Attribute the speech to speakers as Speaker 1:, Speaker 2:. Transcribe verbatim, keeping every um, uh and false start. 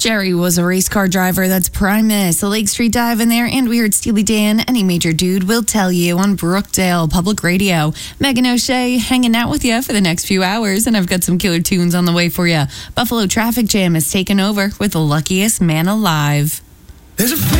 Speaker 1: Jerry was a race car driver. That's Primus, the Lake Street Dive in there. And we heard Steely Dan, Any Major Dude Will Tell You on Brookdale Public Radio. Megan O'Shea hanging out with you for the next few hours. And I've got some killer tunes on the way for you. Buffalo Traffic Jam is taken over with The Luckiest Man Alive.
Speaker 2: There's a